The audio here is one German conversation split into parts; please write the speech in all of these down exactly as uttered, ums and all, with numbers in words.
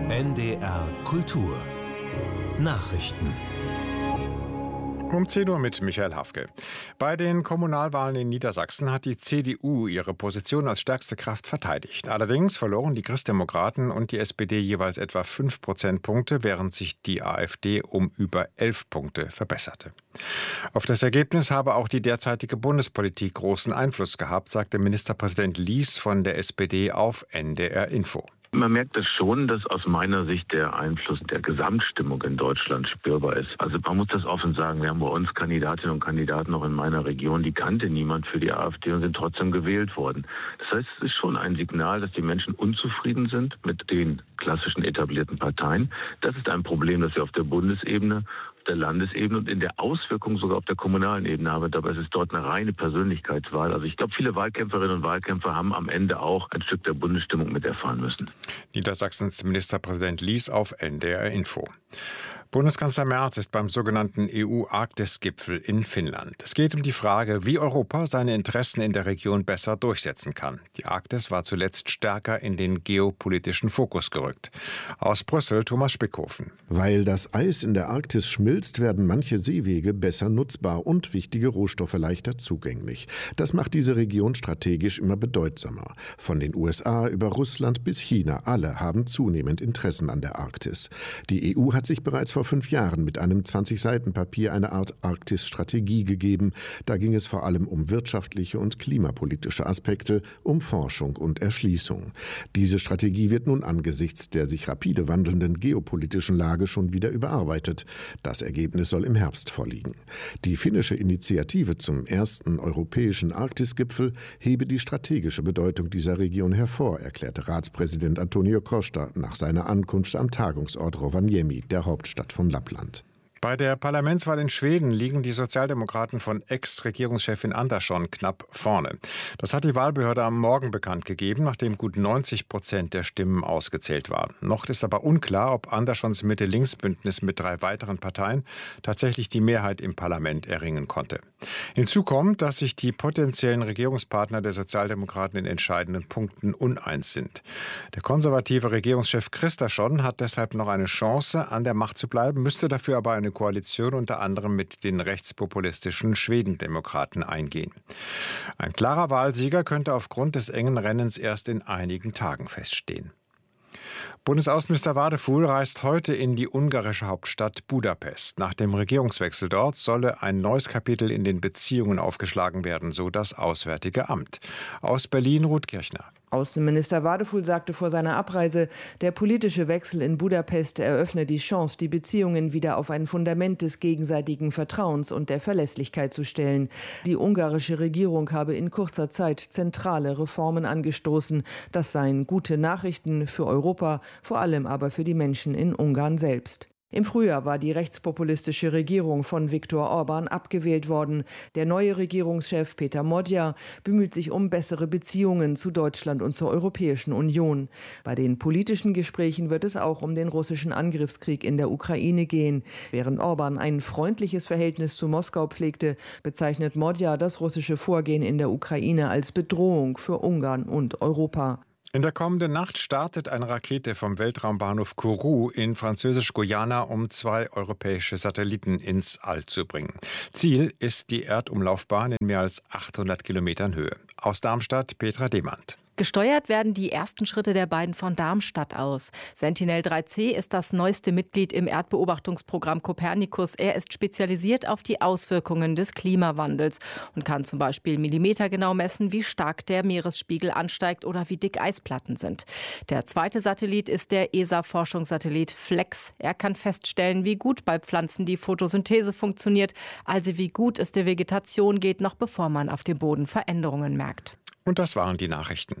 N D R Kultur Nachrichten. Um zehn Uhr mit Michael Hafke. Bei den Kommunalwahlen in Niedersachsen hat die C D U ihre Position als stärkste Kraft verteidigt. Allerdings verloren die Christdemokraten und die S P D jeweils etwa fünf Prozentpunkte, während sich die AfD um über elf Punkte verbesserte. Auf das Ergebnis habe auch die derzeitige Bundespolitik großen Einfluss gehabt, sagte Ministerpräsident Lies von der S P D auf N D R Info. Man merkt es schon, dass aus meiner Sicht der Einfluss der Gesamtstimmung in Deutschland spürbar ist. Also man muss das offen sagen, wir haben bei uns Kandidatinnen und Kandidaten auch in meiner Region, die kannte niemand für die AfD und sind trotzdem gewählt worden. Das heißt, es ist schon ein Signal, dass die Menschen unzufrieden sind mit den klassischen etablierten Parteien. Das ist ein Problem, das wir auf der Bundesebene, auf der Landesebene und in der Auswirkung sogar auf der kommunalen Ebene haben. Dabei ist es dort eine reine Persönlichkeitswahl. Also ich glaube, viele Wahlkämpferinnen und Wahlkämpfer haben am Ende auch ein Stück der Bundesstimmung mit erfahren müssen. Niedersachsens Ministerpräsident Lies auf N D R Info. Bundeskanzler Merz ist beim sogenannten E U-Arktis-Gipfel in Finnland. Es geht um die Frage, wie Europa seine Interessen in der Region besser durchsetzen kann. Die Arktis war zuletzt stärker in den geopolitischen Fokus gerückt. Aus Brüssel Thomas Spickhofen. Weil das Eis in der Arktis schmilzt, werden manche Seewege besser nutzbar und wichtige Rohstoffe leichter zugänglich. Das macht diese Region strategisch immer bedeutsamer. Von den U S A über Russland bis China, alle haben zunehmend Interessen an der Arktis. Die E U hat sich bereits vor fünf Jahren mit einem zwanzig-Seiten-Papier eine Art Arktis-Strategie gegeben. Da ging es vor allem um wirtschaftliche und klimapolitische Aspekte, um Forschung und Erschließung. Diese Strategie wird nun angesichts der sich rapide wandelnden geopolitischen Lage schon wieder überarbeitet. Das Ergebnis soll im Herbst vorliegen. Die finnische Initiative zum ersten europäischen Arktis-Gipfel hebe die strategische Bedeutung dieser Region hervor, erklärte Ratspräsident Antonio Costa nach seiner Ankunft am Tagungsort Rovaniemi, der Hauptstadt von Lappland. Bei der Parlamentswahl in Schweden liegen die Sozialdemokraten von Ex-Regierungschefin Andersson knapp vorne. Das hat die Wahlbehörde am Morgen bekannt gegeben, nachdem gut neunzig Prozent der Stimmen ausgezählt waren. Noch ist aber unklar, ob Anderssons Mitte-Links-Bündnis mit drei weiteren Parteien tatsächlich die Mehrheit im Parlament erringen konnte. Hinzu kommt, dass sich die potenziellen Regierungspartner der Sozialdemokraten in entscheidenden Punkten uneins sind. Der konservative Regierungschef Kristersson hat deshalb noch eine Chance, an der Macht zu bleiben, müsste dafür aber eine Koalition unter anderem mit den rechtspopulistischen Schwedendemokraten eingehen. Ein klarer Wahlsieger könnte aufgrund des engen Rennens erst in einigen Tagen feststehen. Bundesaußenminister Wadefuhl reist heute in die ungarische Hauptstadt Budapest. Nach dem Regierungswechsel dort solle ein neues Kapitel in den Beziehungen aufgeschlagen werden, so das Auswärtige Amt. Aus Berlin Ruth Kirchner. Außenminister Wadefuhl sagte vor seiner Abreise, der politische Wechsel in Budapest eröffne die Chance, die Beziehungen wieder auf ein Fundament des gegenseitigen Vertrauens und der Verlässlichkeit zu stellen. Die ungarische Regierung habe in kurzer Zeit zentrale Reformen angestoßen. Das seien gute Nachrichten für Europa, vor allem aber für die Menschen in Ungarn selbst. Im Frühjahr war die rechtspopulistische Regierung von Viktor Orbán abgewählt worden. Der neue Regierungschef Péter Magyar bemüht sich um bessere Beziehungen zu Deutschland und zur Europäischen Union. Bei den politischen Gesprächen wird es auch um den russischen Angriffskrieg in der Ukraine gehen. Während Orbán ein freundliches Verhältnis zu Moskau pflegte, bezeichnet Magyar das russische Vorgehen in der Ukraine als Bedrohung für Ungarn und Europa. In der kommenden Nacht startet eine Rakete vom Weltraumbahnhof Kourou in Französisch-Guyana, um zwei europäische Satelliten ins All zu bringen. Ziel ist die Erdumlaufbahn in mehr als achthundert Kilometern Höhe. Aus Darmstadt Petra Demand. Gesteuert werden die ersten Schritte der beiden von Darmstadt aus. Sentinel drei C ist das neueste Mitglied im Erdbeobachtungsprogramm Copernicus. Er ist spezialisiert auf die Auswirkungen des Klimawandels und kann zum Beispiel millimetergenau messen, wie stark der Meeresspiegel ansteigt oder wie dick Eisplatten sind. Der zweite Satellit ist der E S A-Forschungssatellit FLEX. Er kann feststellen, wie gut bei Pflanzen die Photosynthese funktioniert, also wie gut es der Vegetation geht, noch bevor man auf dem Boden Veränderungen merkt. Und das waren die Nachrichten.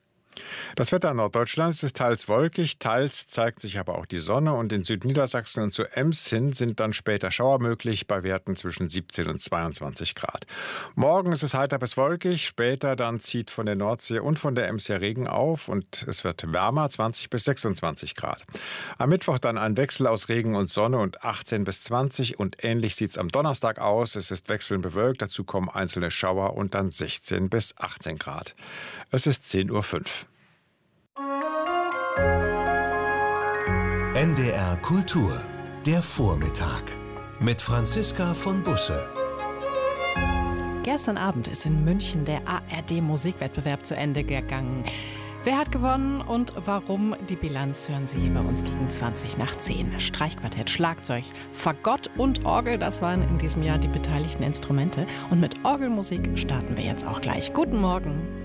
Das Wetter in Norddeutschland ist teils wolkig, teils zeigt sich aber auch die Sonne und in Südniedersachsen und zu Ems hin sind dann später Schauer möglich bei Werten zwischen siebzehn und zweiundzwanzig Grad. Morgen ist es heiter bis wolkig, später dann zieht von der Nordsee und von der Ems her Regen auf und es wird wärmer, zwanzig bis sechsundzwanzig Grad. Am Mittwoch dann ein Wechsel aus Regen und Sonne und achtzehn bis zwanzig und ähnlich sieht es am Donnerstag aus. Es ist wechselnd bewölkt, dazu kommen einzelne Schauer und dann sechzehn bis achtzehn Grad. Es ist zehn Uhr fünf. N D R Kultur, der Vormittag mit Franziska von Busse. Gestern Abend ist in München der A R D-Musikwettbewerb zu Ende gegangen. Wer hat gewonnen und warum? Die Bilanz hören Sie bei uns gegen zwanzig nach zehn. Streichquartett, Schlagzeug, Fagott und Orgel, das waren in diesem Jahr die beteiligten Instrumente. Und mit Orgelmusik starten wir jetzt auch gleich. Guten Morgen.